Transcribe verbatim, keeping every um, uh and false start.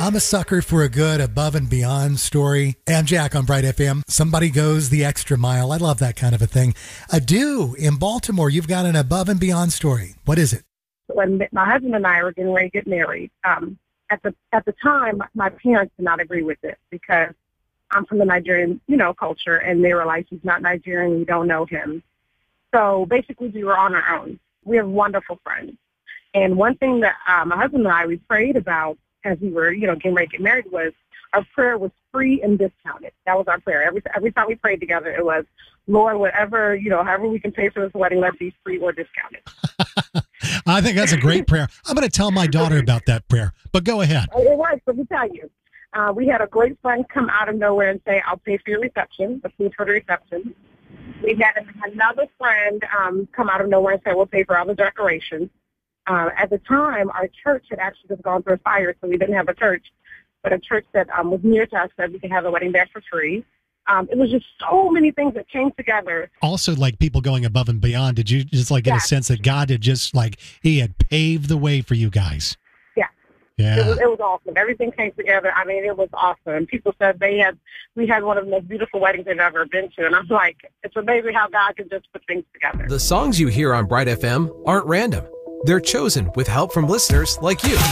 I'm a sucker for a good above and beyond story. Hey, I'm Jack on Bright F M. Somebody goes the extra mile. I love that kind of a thing. Ado, in Baltimore, you've got an above and beyond story. What is it? When my husband and I were getting ready to get married, um, at the at the time, my parents did not agree with it because I'm from the Nigerian, you know, culture, and they were like, he's not Nigerian, we don't know him. So basically, we were on our own. We have wonderful friends. And one thing that uh, my husband and I, we prayed about as we were, you know, getting ready to get married was our prayer was free and discounted. That was our prayer. Every every time we prayed together, it was, Lord, whatever, you know, however we can pay for this wedding, let it be free or discounted. I think that's a great prayer. I'm going to tell my daughter about that prayer, but go ahead. It works, let me tell you. Uh, we had a great friend come out of nowhere and say, I'll pay for your reception, the food for the reception. We had another friend um, come out of nowhere and say, we'll pay for all the decorations. Uh, at the time, our church had actually just gone through a fire, so we didn't have a church, but a church that um, was near to us said we could have the wedding there for free. Um, it was just so many things that came together. Also, like people going above and beyond, did you just like get yes. a sense that God had just like, he had paved the way for you guys? Yeah. Yeah. It was, it was awesome. Everything came together. I mean, it was awesome. People said they had, we had one of the most beautiful weddings they've ever been to. And I'm like, it's amazing how God can just put things together. The songs you hear on Bright F M aren't random. They're chosen with help from listeners like you.